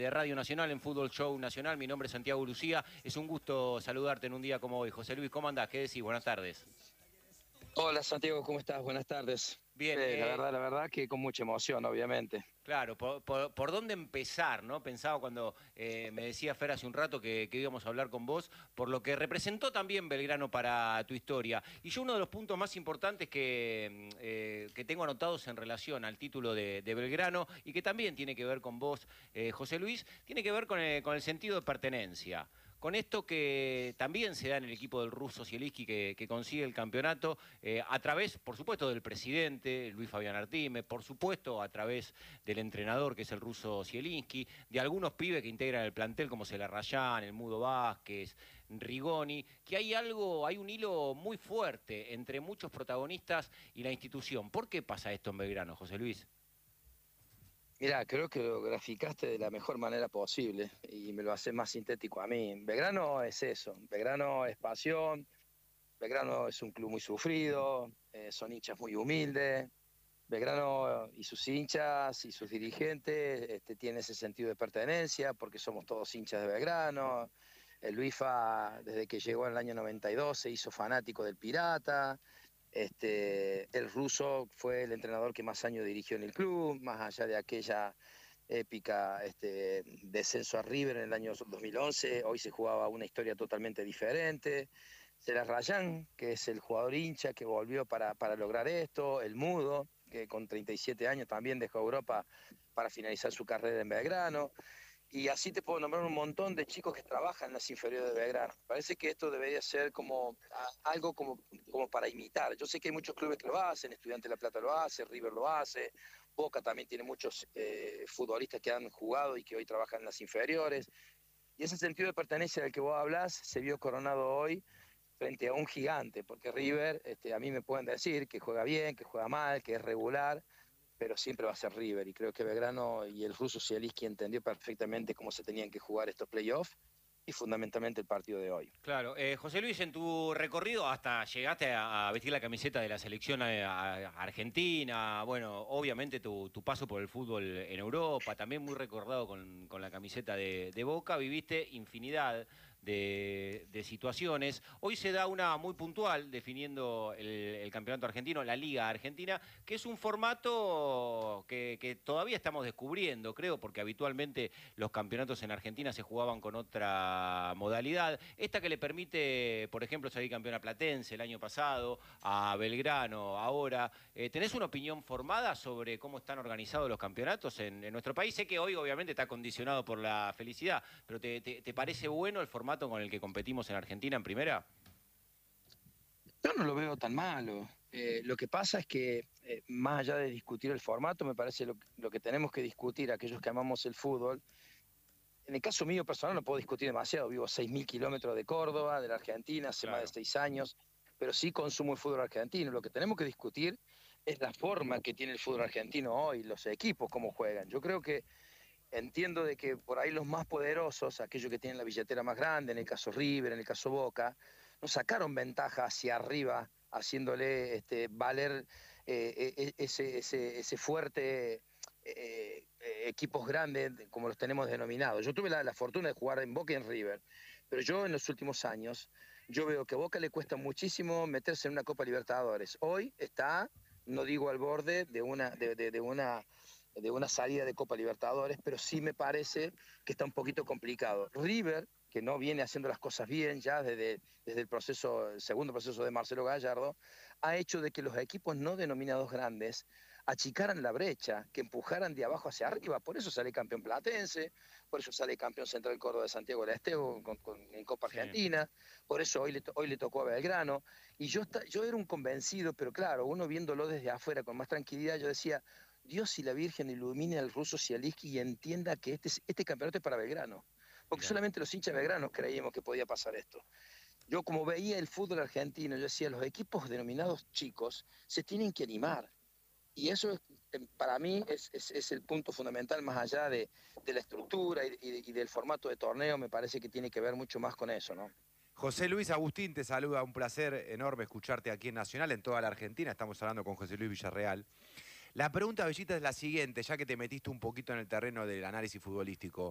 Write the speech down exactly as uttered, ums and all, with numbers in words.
de Radio Nacional en Fútbol Show Nacional. Mi nombre es Santiago Lucía. Es un gusto saludarte en un día como hoy. José Luis, ¿cómo andás? ¿Qué decís? Buenas tardes. Hola Santiago, ¿cómo estás? Buenas tardes. Bien, Eh, la eh, verdad, la verdad que con mucha emoción, obviamente. claro, por, por- por dónde empezar, ¿no? Pensaba cuando eh, me decía Fer hace un rato que, que íbamos a hablar con vos, por lo que representó también Belgrano para tu historia. Y yo uno de los puntos más importantes que, mm, eh, que tengo anotados en relación al título de, de Belgrano, y que también tiene que ver con vos, eh, José Luis, tiene que ver con el, con el sentido de pertenencia. Con esto que también se da en el equipo del ruso Zielinski que, que consigue el campeonato, eh, a través, por supuesto, del presidente, Luis Fabián Artime, por supuesto, a través del entrenador, que es el ruso Zielinski, de algunos pibes que integran el plantel, como Celarrayán, el Mudo Vázquez, Rigoni, que hay algo, hay un hilo muy fuerte entre muchos protagonistas y la institución. ¿Por qué pasa esto en Belgrano, José Luis? Mira, creo que lo graficaste de la mejor manera posible y me lo hace más sintético a mí. Belgrano es eso, Belgrano es pasión, Belgrano es un club muy sufrido, eh, son hinchas muy humildes. Belgrano y sus hinchas y sus dirigentes este, tienen ese sentido de pertenencia porque somos todos hinchas de Belgrano. El Luifa, desde que llegó en el año noventa y dos, se hizo fanático del Pirata. Este, el ruso fue el entrenador que más años dirigió en el club, más allá de aquella épica este, descenso a River en el año dos mil once. Hoy se jugaba una historia totalmente diferente. Celarrayán, que es el jugador hincha que volvió para, para lograr esto, el Mudo, que con treinta y siete años también dejó Europa para finalizar su carrera en Belgrano. Y así te puedo nombrar un montón de chicos que trabajan en las inferiores de Belgrano. Parece que esto debería ser como a, algo como, como para imitar. Yo sé que hay muchos clubes que lo hacen, Estudiantes de La Plata lo hace, River lo hace, Boca también tiene muchos eh, futbolistas que han jugado y que hoy trabajan en las inferiores. Y ese sentido de pertenencia del que vos hablas se vio coronado hoy frente a un gigante, porque River, este, a mí me pueden decir que juega bien, que juega mal, que es regular, pero siempre va a ser River, y creo que Belgrano y el ruso Zielinski entendió perfectamente cómo se tenían que jugar estos playoffs y fundamentalmente el partido de hoy. Claro, eh, José Luis, en tu recorrido hasta llegaste a, a vestir la camiseta de la selección eh, a- a argentina, bueno, obviamente tu, tu paso por el fútbol en Europa, también muy recordado con, con la camiseta de, de Boca, viviste infinidad de, de situaciones. Hoy se da una muy puntual definiendo el, el campeonato argentino, la Liga Argentina, que es un formato que, que todavía estamos descubriendo, creo, porque habitualmente los campeonatos en Argentina se jugaban con otra modalidad. Esta que le permite, por ejemplo, salir campeón a Platense el año pasado, a Belgrano ahora. Eh, ¿Tenés una opinión formada sobre cómo están organizados los campeonatos en, en nuestro país? Sé que hoy obviamente está condicionado por la felicidad, pero ¿te, te, te parece bueno el formato con el que competimos en Argentina en primera? Yo no lo veo tan malo. Eh, lo que pasa es que, eh, más allá de discutir el formato, me parece lo, lo que tenemos que discutir, aquellos que amamos el fútbol. En el caso mío personal no puedo discutir demasiado, vivo a seis mil kilómetros de Córdoba, de la Argentina, hace más de Claro. seis años, pero sí consumo el fútbol argentino. Lo que tenemos que discutir es la forma que tiene el fútbol argentino hoy, los equipos, cómo juegan. Yo creo que entiendo de que por ahí los más poderosos, aquellos que tienen la billetera más grande, en el caso River, en el caso Boca, no sacaron ventaja hacia arriba, haciéndole este, valer eh, eh, ese, ese, ese fuerte eh, eh, equipos grandes como los tenemos denominados. Yo tuve la, la fortuna de jugar en Boca y en River, pero yo en los últimos años, yo veo que a Boca le cuesta muchísimo meterse en una Copa Libertadores. Hoy está, no digo al borde de una, de, de, de una de una salida de Copa Libertadores, pero sí me parece que está un poquito complicado. River, que no viene haciendo las cosas bien ya desde, desde el proceso, el segundo proceso de Marcelo Gallardo, ha hecho de que los equipos no denominados grandes achicaran la brecha, que empujaran de abajo hacia arriba. Por eso sale campeón Platense, por eso sale campeón Central Córdoba de Santiago del Estero con, con, en Copa Sí. Argentina, por eso hoy le, hoy le tocó a Belgrano. Y yo, yo era un convencido, pero claro, uno viéndolo desde afuera con más tranquilidad, yo decía, Dios y la Virgen ilumine al ruso Zielinski y entienda que este, este campeonato es para Belgrano. Porque Mirá. solamente los hinchas belgranos creíamos que podía pasar esto. Yo como veía el fútbol argentino, yo decía, los equipos denominados chicos se tienen que animar. Y eso es, para mí es, es, es el punto fundamental, más allá de, de la estructura y, y, y del formato de torneo, me parece que tiene que ver mucho más con eso, ¿no? José Luis Agustín te saluda, un placer enorme escucharte aquí en Nacional, en toda la Argentina. Estamos hablando con José Luis Villarreal. La pregunta, Bellita, es la siguiente, ya que te metiste un poquito en el terreno del análisis futbolístico.